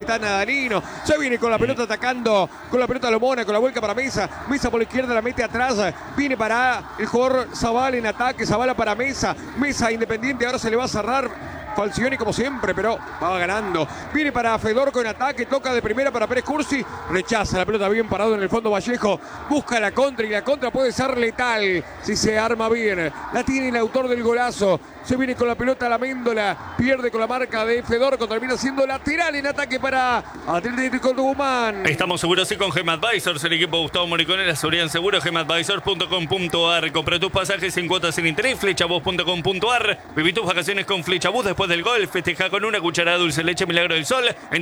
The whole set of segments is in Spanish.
Quintana Danino. Se viene con la pelota atacando, con la pelota Lomona, con la vuelta para Mesa. Mesa por la izquierda la mete atrás. Viene para el jugador Zavala en ataque. Zavala para Mesa. Mesa Independiente, ahora se le va a cerrar. Falcioni como siempre, pero va ganando. Viene para Fedorco en ataque, toca de primera para Pérez Cursi. Rechaza la pelota bien parado en el fondo Vallejo. Busca la contra y la contra puede ser letal si se arma bien. La tiene el autor del golazo. Se viene con la pelota a la Méndola. Pierde con la marca de Fedorco. Termina siendo lateral en ataque para Atlético Tucumán. Estamos seguros y con Gem Advisors, el equipo de Gustavo Moricone, la seguridad en seguro. gemadvisors.com.ar. Compra tus pasajes sin cuotas sin interés. Flechabús.com.ar. Viví tus vacaciones con Flechabús después del gol. Festeja con una cucharada de dulce leche Milagro del Sol en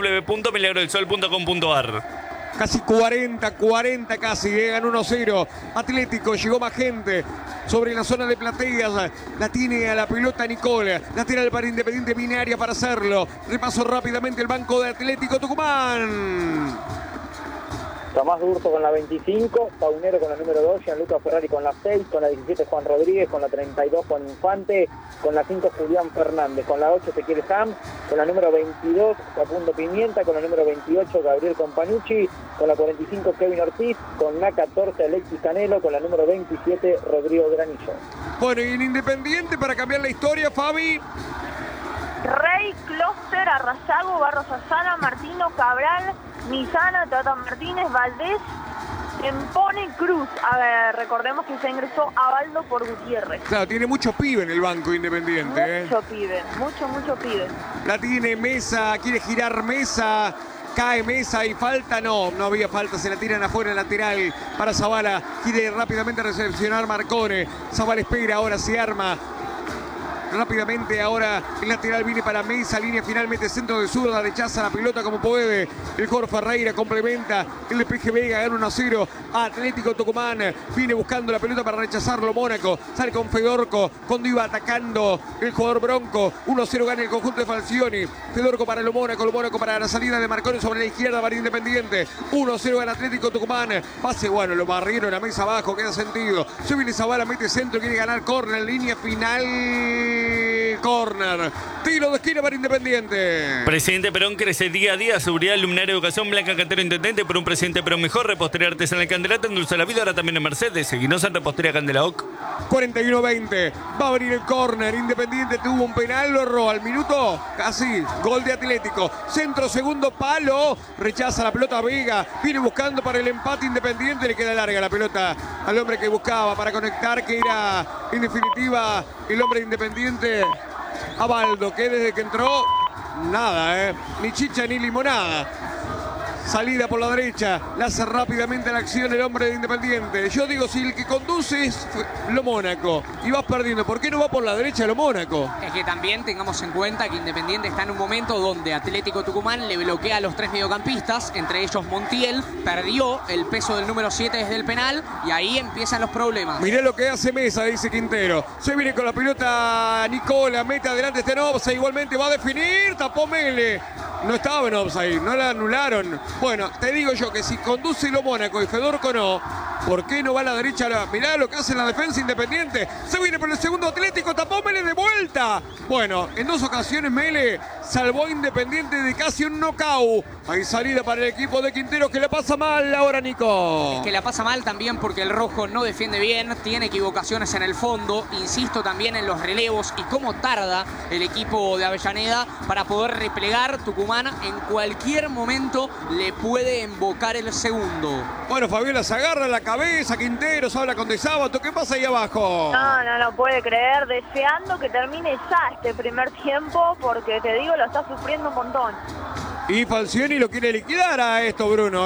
www.milagrodelsol.com.ar. Casi 40 casi, llegan 1-0. Atlético, llegó más gente sobre la zona de plateas. La tiene a la pelota Nicola. Lateral para Independiente, viene área para hacerlo. Repaso rápidamente el banco de Atlético Tucumán. Tomás Durso con la 25, Paunero con la número 2, Gianluca Ferrari con la 6, con la 17 Juan Rodríguez, con la 32 Juan Infante, con la 5 Julián Fernández, con la 8 Ezequiel Sam, con la número 22 Facundo Pimienta, con la número 28 Gabriel Companucci, con la 45 Kevin Ortiz, con la 14 Alexis Canelo, con la número 27 Rodrigo Granillo. Bueno, y en Independiente para cambiar la historia, Fabi. Rey, Clóster, Arrazago, Barros Azala, Martino, Cabral, Misana, Tata Martínez, Valdés, Empone, Cruz. A ver, recordemos que se ingresó a Baldo por Gutiérrez. Claro, tiene mucho pibe en el banco Independiente. Mucho pibe, mucho pibe. La tiene Mesa, quiere girar Mesa. Cae Mesa y falta, no había falta, se la tiran afuera lateral para Zavala. Quiere rápidamente recepcionar Marcone. Zavala espera, ahora se arma. Rápidamente ahora el lateral viene para Mesa, línea final, mete centro de zurda, rechaza la pelota como puede. El Jorge Ferreira complementa, el despeje Vega gana 1-0. Atlético Tucumán viene buscando la pelota para rechazarlo Mónaco. Sale con Fedorco, cuando iba atacando el jugador Bronco. 1-0 gana el conjunto de Falcioni. Fedorco para lo Mónaco para la salida de Marconi sobre la izquierda para Independiente. 1-0 gana Atlético Tucumán. Pase bueno, lo barrieron a Mesa abajo, queda sentido. Se viene Zavala, mete centro, quiere ganar córner, línea final. Corner, tiro de esquina para Independiente. Presidente Perón crece día a día. Seguridad, luminaria, educación. Blanca Cantero, intendente. Por un presidente Perón mejor. Repostería artesanal Candela. Te endulza la vida. Ahora también en Mercedes. Seguinos en Repostería Candela OC. 41-20. Va a abrir el córner. Independiente tuvo un penal. Lo erró al minuto. Casi. Gol de Atlético. Centro, segundo palo. Rechaza la pelota Vega. Viene buscando para el empate Independiente. Le queda larga la pelota al hombre que buscaba para conectar, que era en definitiva el hombre de Independiente. A Baldo, que desde que entró, nada, ni chicha ni limonada. Salida por la derecha, la hace rápidamente la acción el hombre de Independiente. Yo digo, si el que conduce es lo Mónaco y vas perdiendo, ¿por qué no va por la derecha lo Mónaco? Es que también tengamos en cuenta que Independiente está en un momento donde Atlético Tucumán le bloquea a los tres mediocampistas, entre ellos Montiel, perdió el peso del número 7 desde el penal y ahí empiezan los problemas. Mirá lo que hace Mesa, dice Quintero. Se viene con la pelota Nicola, mete adelante este offside, igualmente va a definir, tapó Mele. No estaba en offside, no la anularon. Bueno, te digo yo que si conduce lo Mónaco y Fedorco no, ¿por qué no va a la derecha? Mirá lo que hace la defensa Independiente. Se viene por el segundo Atlético, tapó Mele de vuelta. Bueno, en dos ocasiones Mele salvó a Independiente de casi un knockout. Hay salida para el equipo de Quintero, que le pasa mal ahora, Nico. Es que la pasa mal también porque el rojo no defiende bien, tiene equivocaciones en el fondo. Insisto también en los relevos y cómo tarda el equipo de Avellaneda para poder replegar. Tucumán en cualquier momento le puede embocar el segundo. Bueno, Fabiola se agarra la cabeza, Quintero se habla con De Sábato. ¿Qué pasa ahí abajo? No puede creer, deseando que termine ya este primer tiempo, porque te digo, lo está sufriendo un montón. Y Falcioni lo quiere liquidar a esto, Bruno,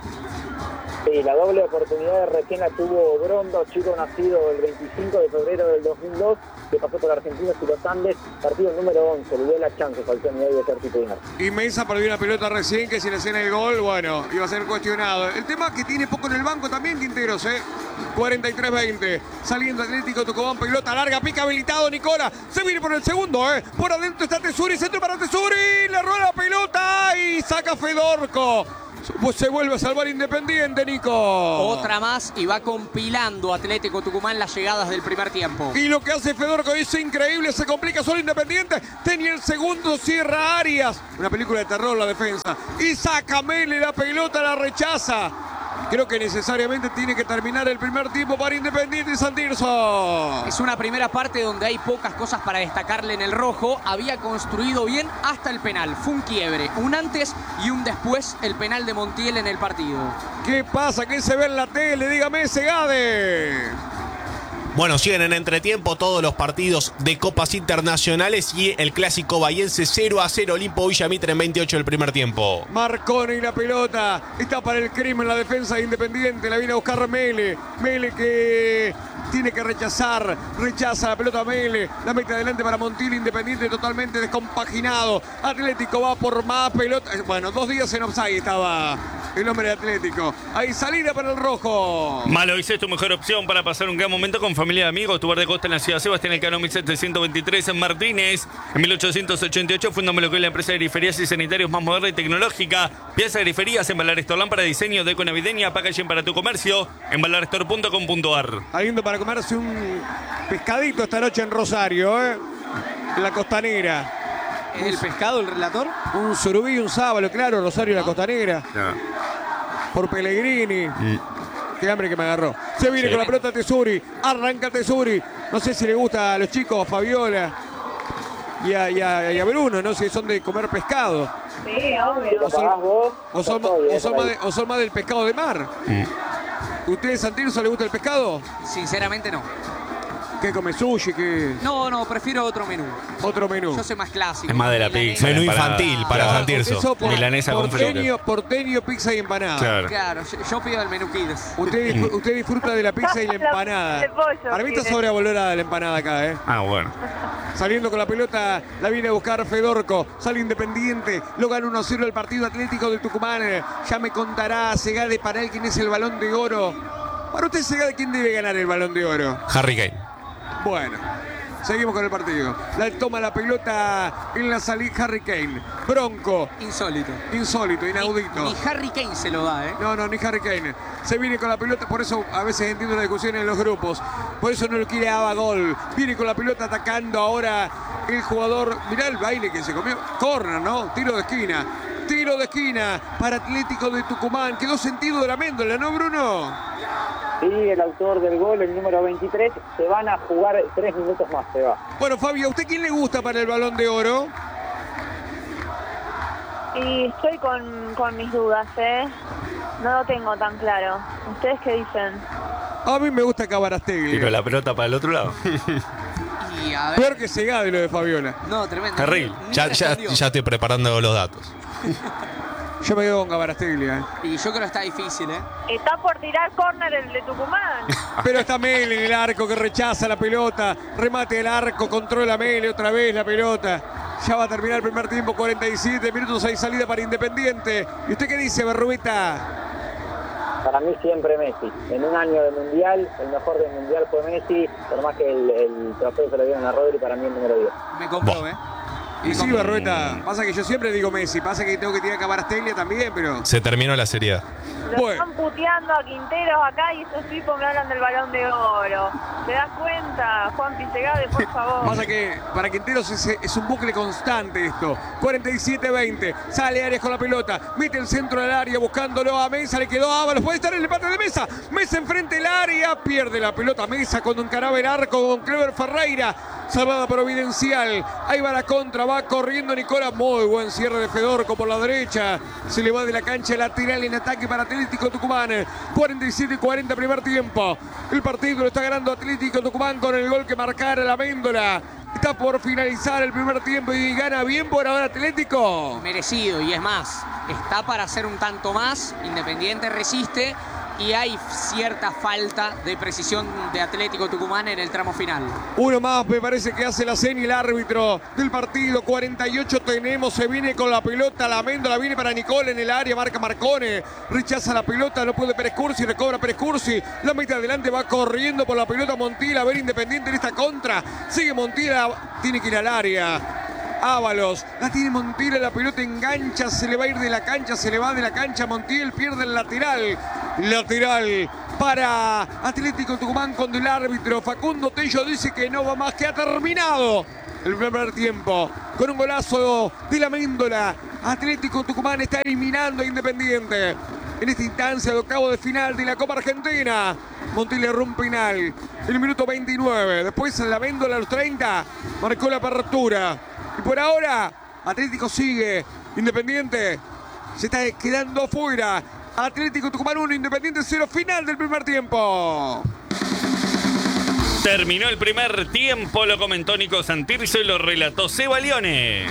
Sí, la doble oportunidad recién la tuvo Brondo, chico nacido el 25 de febrero del 2002, que pasó por Argentinos y los Andes, partido número 11, le dio la chance Falcioni de ser titular. Y Mesa perdió una pelota recién, que si le hacían el gol, bueno, iba a ser cuestionado. El tema es que tiene poco en el banco también Quinteros, 43-20, saliendo Atlético Tucumán, pelota larga, pica habilitado Nicola, se viene por el segundo, por adentro está Tesuri, centro para Tesuri, le roba la pelota y saca Fedorco. Pues se vuelve a salvar Independiente, Nico. Otra más y va compilando Atlético Tucumán las llegadas del primer tiempo. Y lo que hace Fedorco es increíble, se complica solo Independiente. Tenía el segundo, cierra Arias. Una película de terror la defensa. Y saca Mele la pelota, la rechaza. Creo que necesariamente tiene que terminar el primer tiempo para Independiente y San Tirso. Es una primera parte donde hay pocas cosas para destacarle en el rojo. Había construido bien hasta el penal. Fue un quiebre, un antes y un después el penal de Montiel en el partido. ¿Qué pasa? ¿Qué se ve en la tele? Dígame, Segade. Bueno, siguen en entretiempo todos los partidos de Copas Internacionales y el clásico bahiense 0-0 Olimpo Villa Mitre en 28 del primer tiempo. Marcone y la pelota. Está para el crimen la defensa de Independiente. La viene a buscar Mele. Mele que tiene que rechazar. Rechaza la pelota Mele. La mete adelante para Montiel. Independiente totalmente descompaginado. Atlético va por más pelota. Bueno, 2 días en offside estaba el hombre de Atlético. Hay salida para el rojo. Malois es tu mejor opción para pasar un gran momento con familia y amigos. Tu bar de costa en la ciudad Sebastián Elcano 1723 en Martínez. En 1888 fundó Melocoy, la empresa de griferías y sanitarios más moderna y tecnológica. Pieza de griferías en Balarestore, para diseño, deco navideña, packaging para tu comercio en balarestore.com.ar. Saliendo para comerse un pescadito esta noche en Rosario, en la Costanera. ¿Es el pescado el relator? Un surubí, un sábalo, claro, Rosario, la Costanera. Por Pellegrini. Qué hambre que me agarró. Se viene con la pelota Tesuri. Arranca Tesuri. No sé si le gusta a los chicos, a Fabiola y a Bruno, no sé si son de comer pescado. Sí, obvio. O son más del pescado de mar. ¿Ustedes, San Tirso, le gusta el pescado? Sinceramente no. ¿Qué come? ¿Sushi? ¿Qué? No, prefiero otro menú. Otro menú. Yo soy más clásico. Es más de la pizza. Menú empanada. infantil para San Tirso. Milanesa con fruta. Porteño, pizza y empanada. Claro, yo pido el menú Kids. Usted disfruta de la pizza y la empanada. de pollo, Para mí está quiere. sobrevalorada la empanada acá, ¿eh? Ah, bueno. Saliendo con la pelota, la viene a buscar Fedorco. Sale Independiente, lo gana 1-0 el partido Atlético de Tucumán. Ya me contará Segade para él quién es el Balón de Oro. Para usted, Segade, ¿quién debe ganar el Balón de Oro? Harry Kane. Bueno, seguimos con el partido. La toma la pelota en la salida Harry Kane. Bronco. Insólito. Insólito, inaudito. Ni Harry Kane se lo da, ¿eh? No, ni Harry Kane. Se viene con la pelota, por eso a veces entiendo la discusión en los grupos. Por eso no lo quiere Aba gol. Viene con la pelota atacando ahora el jugador. Mirá el baile que se comió. Corner, ¿no? Tiro de esquina. Tiro de esquina para Atlético de Tucumán. Quedó sentido de la méndola, ¿no, Bruno? Sí, el autor del gol, el número 23, se van a jugar 3 minutos más, se va. Bueno, Fabio, ¿a usted quién le gusta para el Balón de Oro? Y estoy con mis dudas, ¿eh? No lo tengo tan claro. ¿Ustedes qué dicen? A mí me gusta Cabarastegui. Tiro la pelota para el otro lado. Y a ver. Peor que Segade lo de Fabiola. No, tremendo. Terrible. Ni Ya respondió. estoy preparando los datos. Yo me quedo con Cabarastegui, ¿eh? Y yo creo que está difícil, ¿eh? Está por tirar córner el de Tucumán. Pero está Mele en el arco que rechaza la pelota. Remate el arco, controla Mele otra vez la pelota. Ya va a terminar el primer tiempo, 47 minutos. Hay salida para Independiente. ¿Y usted qué dice, Berrubeta? Para mí siempre Messi. En un año de Mundial, el mejor del Mundial fue Messi, por más que el trofeo se lo dieron a Rodri, para mí el número 10. Me compró, ¿eh? Y sí, Berrubeta. Pasa que yo siempre digo Messi. Pasa que tengo que tirar Cabarastegui también, pero... Se terminó la seriedad. Lo Bueno. están puteando a Quinteros acá y esos tipos me hablan del Balón de Oro. ¿Te das cuenta, Juan Segade, por favor? Pasa que para Quinteros es un bucle constante esto. 47-20. Sale Arias con la pelota. Mete el centro del área buscándolo a Mesa. Le quedó a Ábalos. Puede estar en el empate de Mesa. Mesa enfrente del área. Pierde la pelota Mesa cuando encaraba el arco con Clever Ferreira. Salvada providencial. Ahí va la contra. Va corriendo Nicola. Muy buen cierre de Fedorco por la derecha. Se le va de la cancha lateral en ataque para Atlético Tucumán. 47-40 primer tiempo. El partido lo está ganando Atlético Tucumán con el gol que marcara la Méndola. Está por finalizar el primer tiempo y gana bien por ahora Atlético. Merecido, y es más, está para hacer un tanto más. Independiente resiste y hay cierta falta de precisión de Atlético Tucumán en el tramo final. Uno más me parece que hace la seña el árbitro del partido. 48 tenemos, se viene con la pelota, la Méndola viene para Nicole en el área, marca Marcone, rechaza la pelota, no puede Perescursi, recobra Perescursi, la mete adelante, va corriendo por la pelota Montiel, a ver Independiente en esta contra, sigue Montiel, tiene que ir al área. Ábalos, la tiene Montiel, la pelota engancha, se le va a ir de la cancha, se le va de la cancha, Montiel pierde el lateral. Lateral para Atlético Tucumán con el árbitro Facundo Tello dice que no va más, que ha terminado el primer tiempo con un golazo de la Méndola. Atlético Tucumán está eliminando a Independiente en esta instancia de octavo de final de la Copa Argentina. Montiel erró un penal el minuto 29. Después la Méndola a los 30 marcó la apertura. Y por ahora Atlético sigue. Independiente se está quedando afuera. Atlético Tucumán 1, Independiente 0, final del primer tiempo. Terminó el primer tiempo, lo comentó Nico Santirce y lo relató Seba Lione.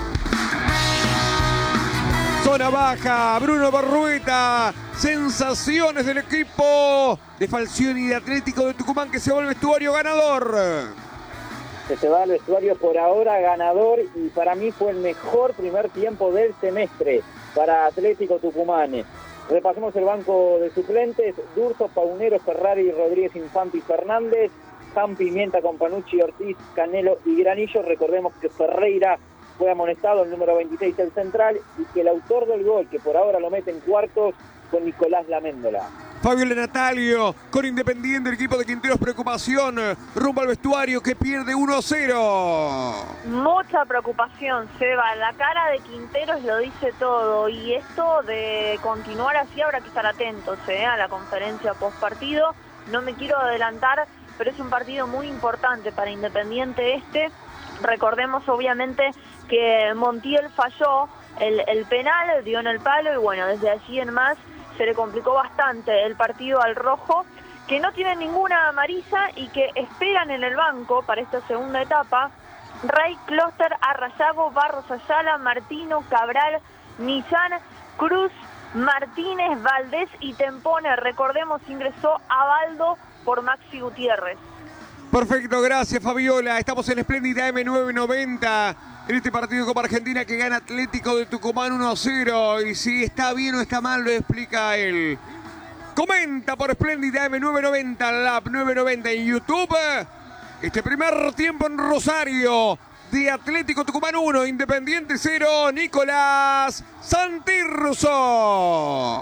Zona baja, Bruno Barrueta. Sensaciones del equipo de Falcioni y de Atlético de Tucumán, que se va al vestuario ganador. Que se va al vestuario por ahora ganador, y para mí fue el mejor primer tiempo del semestre para Atlético Tucumán. Repasemos el banco de suplentes: Durso, Paunero, Ferrari, Rodríguez, Infante y Fernández, San Pimienta con Panucci, Ortiz, Canelo y Granillo. Recordemos que Ferreira fue amonestado, el número 26 el central, y que el autor del gol, que por ahora lo mete en cuartos, fue Nicolás Laméndola. Fabio Natalio con Independiente, el equipo de Quinteros, preocupación rumbo al vestuario, que pierde 1-0. Mucha preocupación, Seba. La cara de Quinteros lo dice todo, y esto de continuar así habrá que estar atentos a la conferencia post partido. No me quiero adelantar, pero es un partido muy importante para Independiente este. Recordemos obviamente que Montiel falló el penal, dio en el palo, y bueno, desde allí en más se le complicó bastante el partido al rojo, que no tiene ninguna amarilla y que esperan en el banco para esta segunda etapa Rey, Closter, Arrayago, Barros Ayala, Martino, Cabral, Millán, Cruz, Martínez, Valdés y Tempone. Recordemos, ingresó Abaldo por Maxi Gutiérrez. Perfecto, gracias Fabiola. Estamos en Espléndida M990 en este partido de Copa Argentina que gana Atlético de Tucumán 1-0. Y si está bien o está mal lo explica él. Comenta por Espléndida M990, la app 990 en YouTube. Este primer tiempo en Rosario de Atlético Tucumán 1, Independiente 0, Nicolás Santirso.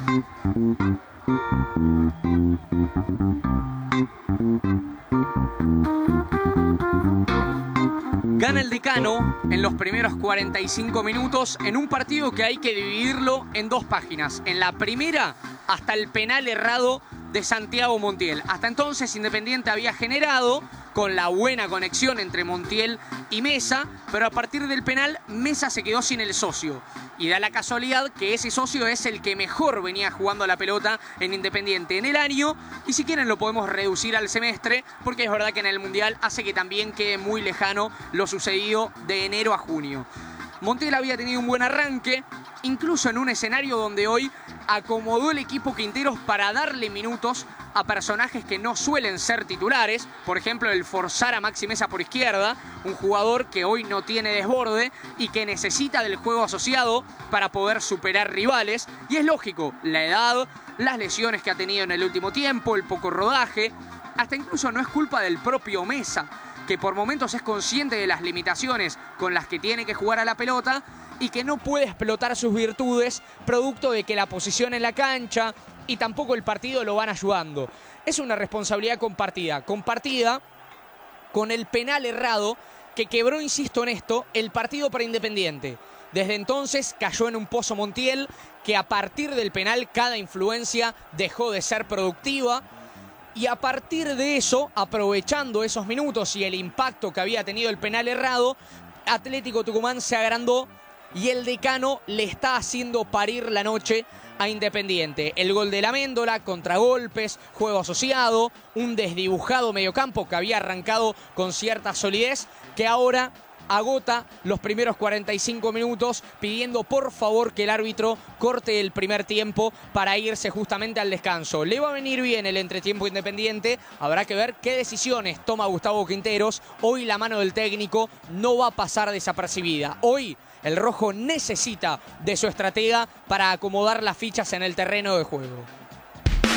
Gana el Decano en los primeros 45 minutos en un partido que hay que dividirlo en dos páginas. En la primera, hasta el penal errado de Santiago Montiel. Hasta entonces Independiente había generado con la buena conexión entre Montiel y Mesa, pero a partir del penal Mesa se quedó sin el socio. Y da la casualidad que ese socio es el que mejor venía jugando la pelota en Independiente en el año, y si quieren lo podemos reducir al semestre, porque es verdad que en el Mundial hace que también quede muy lejano lo sucedido de enero a junio. Montiel había tenido un buen arranque, incluso en un escenario donde hoy acomodó el equipo Quinteros para darle minutos a personajes que no suelen ser titulares. Por ejemplo, el forzar a Maxi Mesa por izquierda, un jugador que hoy no tiene desborde y que necesita del juego asociado para poder superar rivales. Y es lógico, la edad, las lesiones que ha tenido en el último tiempo, el poco rodaje, hasta incluso no es culpa del propio Mesa, que por momentos es consciente de las limitaciones con las que tiene que jugar a la pelota y que no puede explotar sus virtudes producto de que la posición en la cancha y tampoco el partido lo van ayudando. Es una responsabilidad compartida con el penal errado que quebró, insisto en esto, el partido para Independiente. Desde entonces cayó en un pozo Montiel, que a partir del penal cada influencia dejó de ser productiva. Y a partir de eso, aprovechando esos minutos y el impacto que había tenido el penal errado, Atlético Tucumán se agrandó y el Decano le está haciendo parir la noche a Independiente. El gol de Laméndola, contragolpes, juego asociado, un desdibujado mediocampo que había arrancado con cierta solidez, que ahora agota los primeros 45 minutos pidiendo por favor que el árbitro corte el primer tiempo para irse justamente al descanso. Le va a venir bien el entretiempo Independiente, habrá que ver qué decisiones toma Gustavo Quinteros. Hoy la mano del técnico no va a pasar desapercibida. Hoy el rojo necesita de su estratega para acomodar las fichas en el terreno de juego.